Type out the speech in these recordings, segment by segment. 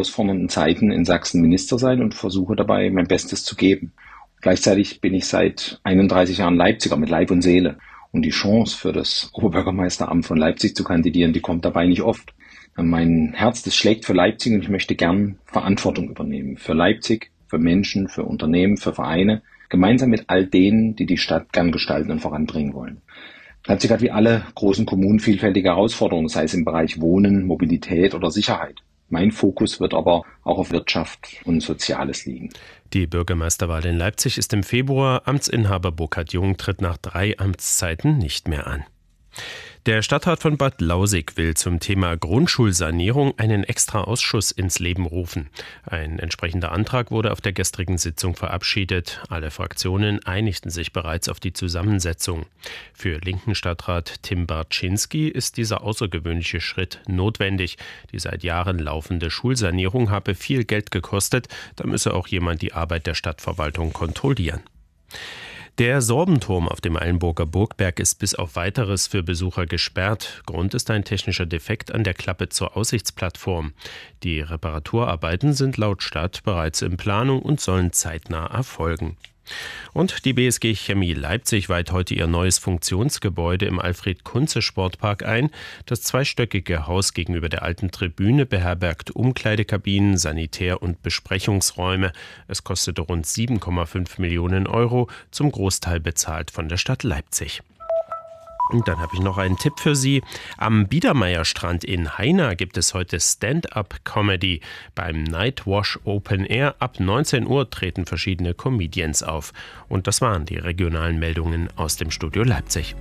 herausfordernden Zeiten in Sachsen Minister sein und versuche dabei mein Bestes zu geben. Gleichzeitig bin ich seit 31 Jahren Leipziger mit Leib und Seele. Und die Chance für das Oberbürgermeisteramt von Leipzig zu kandidieren, die kommt dabei nicht oft. Mein Herz, das schlägt für Leipzig und ich möchte gern Verantwortung übernehmen. Für Leipzig, für Menschen, für Unternehmen, für Vereine. Gemeinsam mit all denen, die die Stadt gern gestalten und voranbringen wollen. Leipzig hat wie alle großen Kommunen vielfältige Herausforderungen, sei es im Bereich Wohnen, Mobilität oder Sicherheit. Mein Fokus wird aber auch auf Wirtschaft und Soziales liegen. Die Bürgermeisterwahl in Leipzig ist im Februar. Amtsinhaber Burkhard Jung tritt nach 3 Amtszeiten nicht mehr an. Der Stadtrat von Bad Lausick will zum Thema Grundschulsanierung einen Extra-Ausschuss ins Leben rufen. Ein entsprechender Antrag wurde auf der gestrigen Sitzung verabschiedet. Alle Fraktionen einigten sich bereits auf die Zusammensetzung. Für linken Stadtrat Tim Barczynski ist dieser außergewöhnliche Schritt notwendig. Die seit Jahren laufende Schulsanierung habe viel Geld gekostet. Da müsse auch jemand die Arbeit der Stadtverwaltung kontrollieren. Der Sorbenturm auf dem Eilenburger Burgberg ist bis auf Weiteres für Besucher gesperrt. Grund ist ein technischer Defekt an der Klappe zur Aussichtsplattform. Die Reparaturarbeiten sind laut Stadt bereits in Planung und sollen zeitnah erfolgen. Und die BSG Chemie Leipzig weiht heute ihr neues Funktionsgebäude im Alfred-Kunze-Sportpark ein. Das zweistöckige Haus gegenüber der alten Tribüne beherbergt Umkleidekabinen, Sanitär- und Besprechungsräume. Es kostete rund 7,5 Millionen Euro, zum Großteil bezahlt von der Stadt Leipzig. Und dann habe ich noch einen Tipp für Sie. Am Biedermeierstrand in Haina gibt es heute Stand-up-Comedy. Beim Nightwash Open Air ab 19 Uhr treten verschiedene Comedians auf. Und das waren die regionalen Meldungen aus dem Studio Leipzig.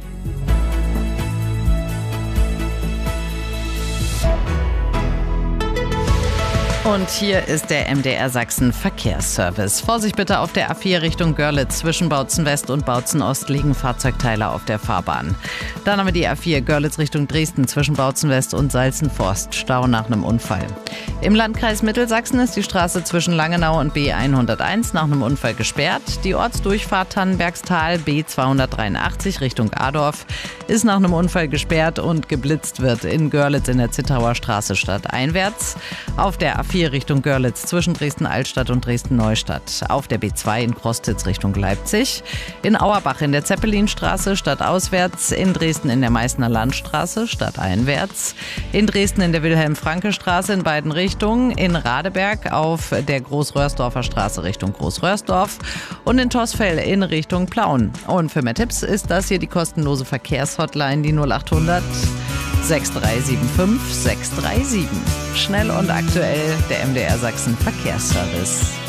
Und hier ist der MDR Sachsen Verkehrsservice. Vorsicht bitte auf der A4 Richtung Görlitz. Zwischen Bautzen West und Bautzen Ost liegen Fahrzeugteile auf der Fahrbahn. Dann haben wir die A4 Görlitz Richtung Dresden. Zwischen Bautzen West und Salzenforst. Stau nach einem Unfall. Im Landkreis Mittelsachsen ist die Straße zwischen Langenau und B101 nach einem Unfall gesperrt. Die Ortsdurchfahrt Tannenbergstal B283 Richtung Adorf ist nach einem Unfall gesperrt und geblitzt wird in Görlitz in der Zittauer Straße stadteinwärts. Auf der A4 Richtung Görlitz zwischen Dresden-Altstadt und Dresden-Neustadt. Auf der B2 in Krostitz Richtung Leipzig. In Auerbach in der Zeppelinstraße stadtauswärts. In Dresden in der Meißner Landstraße stadteinwärts. In Dresden in der Wilhelm-Franke-Straße in beiden Richtungen. In Radeberg auf der Großröhrsdorfer Straße Richtung Großröhrsdorf. Und in Tosfell in Richtung Plauen. Und für mehr Tipps ist das hier die kostenlose Verkehrshotline, die 0800 6375 637. Schnell und aktuell der MDR Sachsen Verkehrsservice.